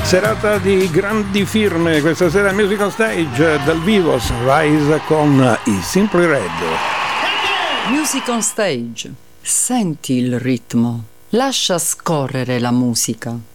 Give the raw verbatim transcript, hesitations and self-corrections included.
Serata di grandi firme questa sera Music on Stage dal vivo Sunrise con i Simply Red. Music on Stage. Senti il ritmo, lascia scorrere la musica.